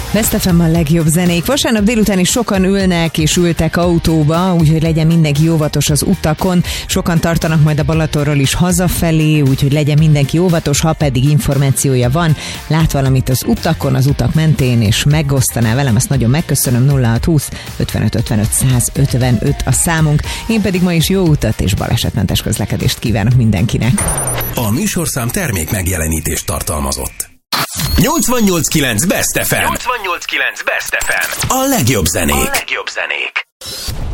Best FM a legjobb zenék. Vasárnap délután is sokan ülnek és ültek autóba, úgyhogy legyen mindenki óvatos az utakon. Sokan tartanak majd a Balatonról is hazafelé, úgyhogy legyen mindenki óvatos, ha pedig információja van, lát valamit az utakon, az utak mentén, és megosztaná velem, azt nagyon megköszönöm. 0620 55 55 155 a számunk. Én pedig ma is jó utat és balesetmentes közlekedést kívánok mindenkinek. A műsorszám termék megjelenítést tartalmazott. 88.9 Best FM. 88.9 Best FM. A legjobb zenék.